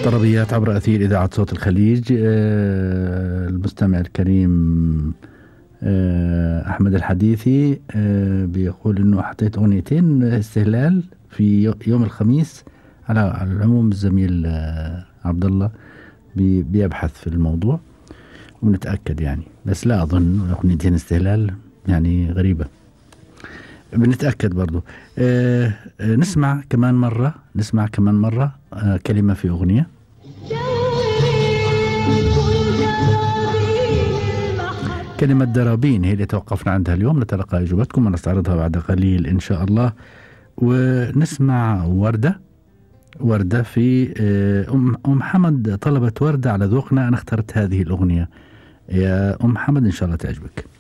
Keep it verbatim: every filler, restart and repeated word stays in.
طربيات عبر أثير إذاعة صوت الخليج. آه المستمع الكريم آه أحمد الحديثي آه بيقول إنه حطيت أغنيتين استهلال في يوم الخميس. على على العموم الزميل آه عبد الله بي بيبحث في الموضوع ونتأكد يعني، بس لا أظن أغنيتين استهلال يعني غريبة، بنتأكد برضو. آه آه نسمع كمان مرة نسمع كمان مرة آه كلمة في أغنية. كلمة درابين هي اللي توقفنا عندها اليوم، نتلقى إجابتكم ونستعرضها بعد قليل إن شاء الله. ونسمع وردة وردة في آه أم, أم حمد طلبت وردة على ذوقنا، أنا اخترت هذه الأغنية يا أم حمد إن شاء الله تعجبك.